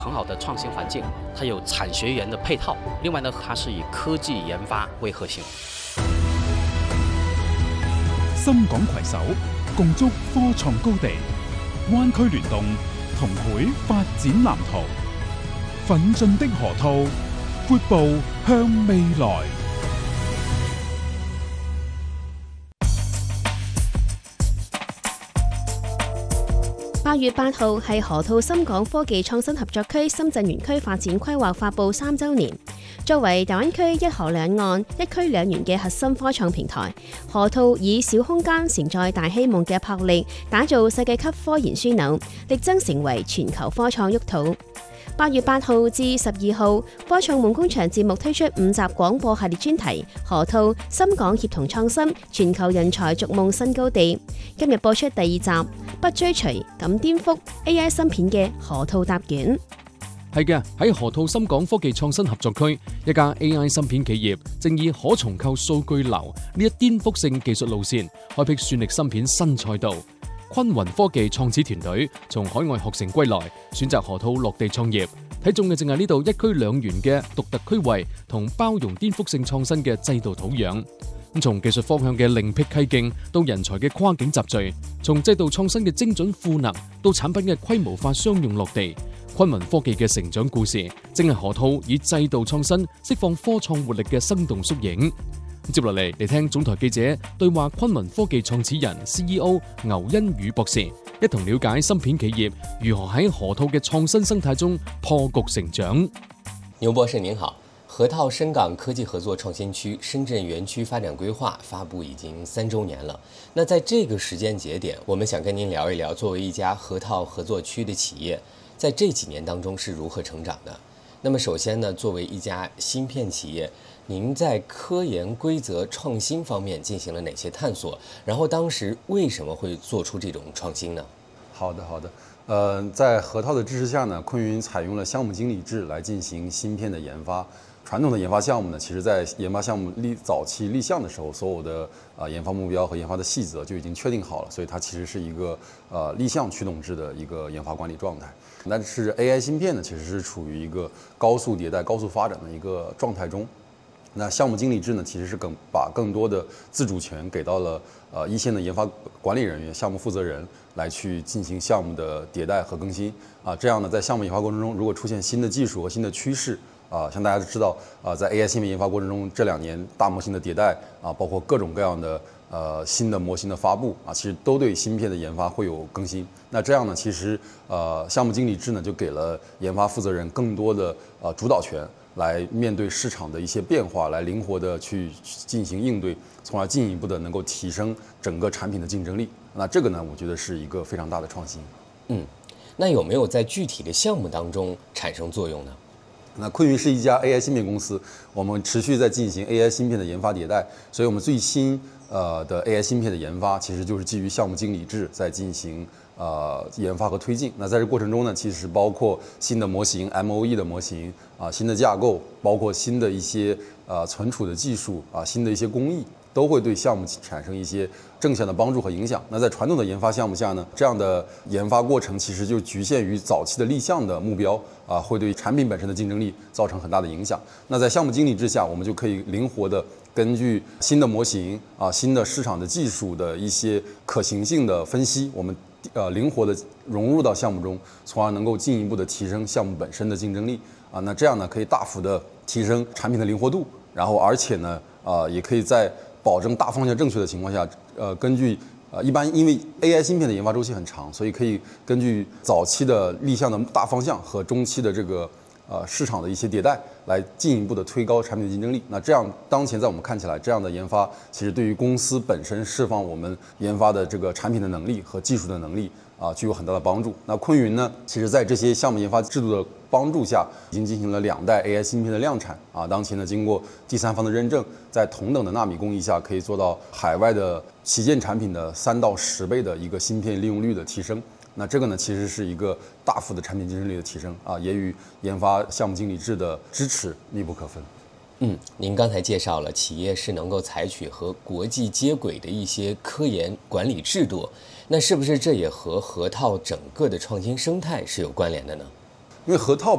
很好的创新环境，它有产学研的配套。另外呢，它是以科技研发为核心。 深港攜手，共築科創高地，灣區聯動，同繪發展藍圖。奮進的河套，闊步向未來。 8月8號係河套深港科技創新合作區深圳園區發展規劃發布3週年。作為大灣區一河兩岸、一區兩園嘅核心科創平台，河套以小空間承載大希望嘅魄力，打造世界級科研樞紐，力爭成為全球科創沃土。8月8號至12號，科創夢工場節目推出5集廣播系列專題，河套深港協同創新，全球人才逐夢新高地。今日播出第2集，不追隨，敢顛覆 AI 芯片嘅河套答卷。 係嘅，喺河套深港科技創新合作區，一家 AI 芯片企業正以可重構數據流呢一顛覆性技術路線，開闢算力芯片新賽道。坤雲科技創始團隊從海外學成歸來，選擇河套落地創業，睇中嘅淨係呢度一區兩園嘅獨特區位同包容顛覆性創新嘅制度土壤。咁從技術方向嘅另闢蹊徑，到人才嘅跨境集聚，從制度創新嘅精準賦能，到產品嘅規模化商用落地，坤雲科技嘅成長故事，正係河套以制度創新釋放科創活力嘅生動縮影。接落嚟聽總台記者對話坤雲科技創始人 CEO 牛恩宇博士，一同了解芯片企業如何喺河套嘅創新生態中破局成長。 牛博士您好，河套深港科技合作創新區深圳園區發展規劃發布已經3週年了。那在這個時間節點，我們想跟您聊一聊，作為一家河套合作區的企業，在這幾年當中是如何成長的？那麼首先呢，作為一家芯片企業，您在科研規則創新方面進行了哪些探索？然後當時為什麼會做出這種創新呢？ 好的，在河套的支持下呢，坤雲採用了項目經理制來進行芯片的研發。傳統的研發項目呢，其實在研發項目早期立項的時候，所有的研發目標和研發的細則就已經確定好了，所以它其實是一個立項驅動制的一個研發管理狀態。但是 AI 芯片呢，其實是處於一個高速迭代、高速發展的一個狀態中。那項目經理制呢，其實是把更多的自主權給到了一線的研發管理人員、項目負責人來去進行項目的迭代和更新。這樣呢，在項目研發過程中，如果出現新的技術和新的趨勢，像大家都知道，在 AI 芯片研發過程中，這2年大模型的迭代包括各種各樣的新的模型的發布其實都對芯片的研發會有更新。那這樣呢，其實項目經理制呢就給了研發負責人更多的主導權，來面對市場的一些變化，來靈活的去進行應對，從而進一步的能夠提升整個產品的競爭力。那這個呢，我覺得是一個非常大的創新。 那有沒有在具體的項目當中產生作用呢？ 那坤雲是一家 AI 芯片公司，我們持續在進行 AI 芯片的研發迭代，所以我們最新的 AI 芯片的研發其實就是基於項目經理制在進行研發和推進。那在這過程中呢，其實包括新的模型 MOE 的模型新的架構，包括新的一些存儲的技術新的一些工藝，都會對項目產生一些正向的幫助和影響。那在傳統的研發項目下呢，這樣的研發過程其實就局限於早期的立項的目標會對產品本身的競爭力造成很大的影響。那在項目經理之下，我們就可以靈活的根據新的模型新的市場的技術的一些可行性的分析，我們靈活的融入到項目中，從而能夠進一步的提升項目本身的競爭力那這樣呢，可以大幅的提升產品的靈活度，然後而且呢也可以在保證大方向正確的情況下根據一般因為 AI 芯片的研發週期很長，所以可以根據早期的立項的大方向和中期的這個市場的一些迭代，來進一步的推高產品的競爭力。那這樣當前在我們看起來，這樣的研發其實對於公司本身釋放我們研發的這個產品的能力和技術的能力具有很大的幫助。那坤雲呢，其實在這些項目研發制度的幫助下，已經進行了2代 AI 芯片的量產當前呢，經過第三方的認證，在同等的納米工藝下，可以做到海外的旗艦產品的3到10倍的一個芯片利用率的提升。那這個呢，其實是一個大幅的產品競爭力的提升也與研發項目經理制的支持密不可分。 您剛才介紹了企業是能夠採取和國際接軌的一些科研管理制度，那是不是這也和河套整個的創新生態是有關聯的呢？ 因為河套